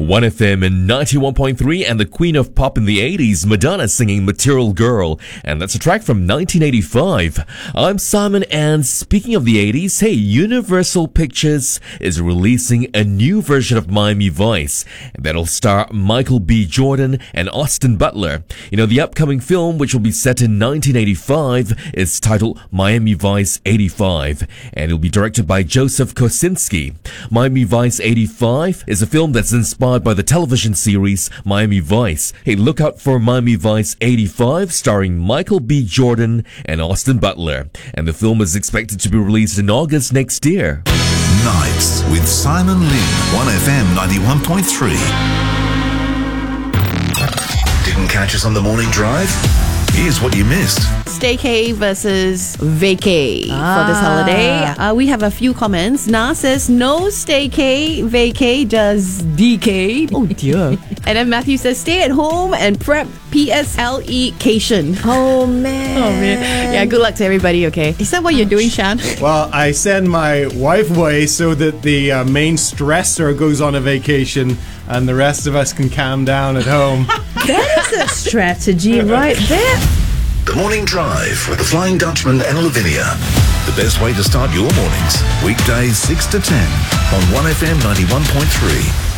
1FM and 91.3, and the queen of pop in the 80s, Madonna, singing Material Girl. And that's a track from 1985. I'm Simon, and speaking of the 80s, hey, Universal Pictures is releasing a new version of Miami Vice that'll star Michael B. Jordan and Austin Butler. You know, the upcoming film, which will be set in 1985, is titled Miami Vice 85, and it'll be directed by Joseph Kosinski. Miami Vice 85 is a film that's inspired by the television series Miami Vice. Hey, look out for Miami Vice 85, starring Michael B. Jordan and Austin Butler. And the film is expected to be released in August next year. Nights with Simon Lin, 1FM 91.3. Didn't catch us on the morning drive? Here's what you missed. Staycay versus vacay for this holiday. We have a few comments. Na says, no staycay, vacay, just DK. Oh dear. And then Matthew says, stay at home and prep PSLE-cation. Oh man. Yeah, good luck to everybody, okay? Is that what you're doing, Shan? Well, I send my wife away so that the main stressor goes on a vacation and the rest of us can calm down at home. That is a strategy right there. The Morning Drive with the Flying Dutchman and Lavinia. The best way to start your mornings. Weekdays 6 to 10 on 1FM 91.3.